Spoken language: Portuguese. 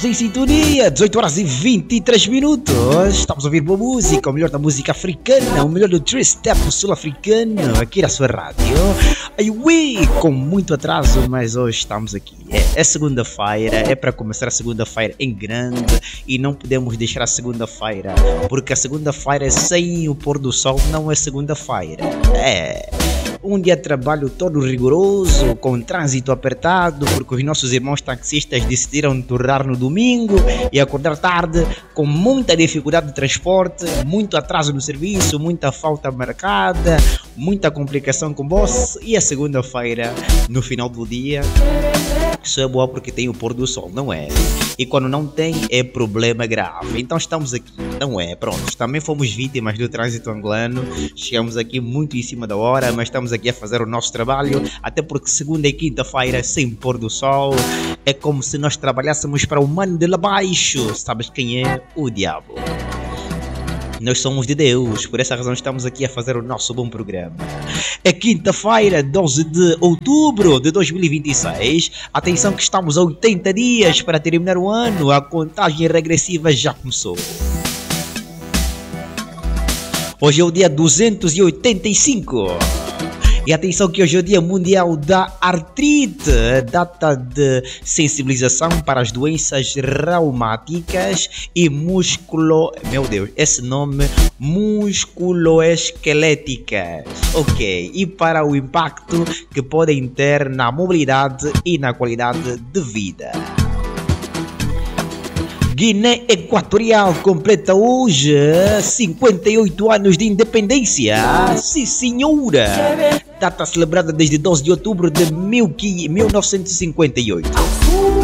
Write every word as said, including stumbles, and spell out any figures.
Em sintonia, dezoito horas e vinte e três minutos. Estamos a ouvir boa música, o melhor da música africana, o melhor do três step sul-africano, aqui na sua rádio. Aí, ui, com muito atraso, mas hoje estamos aqui. É, é segunda-feira, é para começar a segunda-feira em grande e não podemos deixar a segunda-feira, porque a segunda-feira sem o pôr do sol não é segunda-feira. É. Um dia de trabalho todo rigoroso, com trânsito apertado, porque os nossos irmãos taxistas decidiram torrar no domingo e acordar tarde, com muita dificuldade de transporte, muito atraso no serviço, muita falta marcada, muita complicação com o boss. E a segunda-feira, no final do dia, isso é boa porque tem o pôr do sol, não é? E quando não tem, é problema grave. Então estamos aqui, não é? Pronto, também fomos vítimas do trânsito angolano. Chegamos aqui muito em cima da hora, mas estamos aqui a fazer o nosso trabalho. Até porque segunda e quinta-feira, sem pôr do sol, é como se nós trabalhássemos para o mano de lá baixo. Sabes quem é? O diabo. Nós somos de Deus, por essa razão estamos aqui a fazer o nosso bom programa. É quinta-feira, doze de outubro de dois mil e vinte e seis. Atenção que estamos a oitenta dias para terminar o ano. A contagem regressiva já começou. Hoje é o dia duzentos e oitenta e cinco. E atenção que hoje é o Dia Mundial da Artrite, data de sensibilização para as doenças reumáticas e músculo... Meu Deus, esse nome, musculoesqueléticas. Ok, e para o impacto que podem ter na mobilidade e na qualidade de vida. Guiné Equatorial completa hoje cinquenta e oito anos de independência. Sim, senhora! Data celebrada desde doze de outubro de mil novecentos e cinquenta e oito.